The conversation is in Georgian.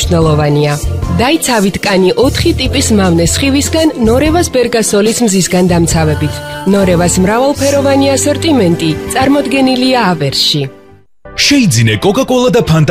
მნიშვნელოვანია. დაიცავით კანი 4 ტიპის მავნე სხივისგან ნორევას ბერგასოლის მზისგან დამცავებით. ნორევას მრავალფეროვანი ასორტიმენტი წარმოდგენილია ავერსში. შეიძინე კოკა-კოლა და ფანტა